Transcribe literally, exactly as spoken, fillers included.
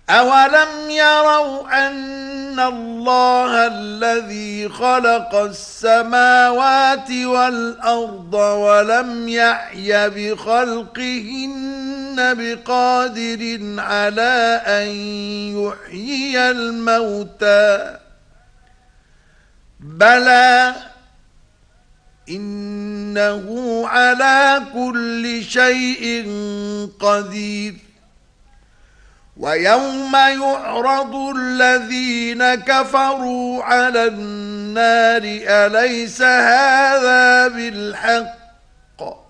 أولم يروا أن الله الذي خلق السماوات والأرض ولم يعي بخلقهن بقادر على أن يحيي الموتى بلى إنه على كل شيء قدير. ويوم يعرض الذين كفروا على النار أليس هذا بالحق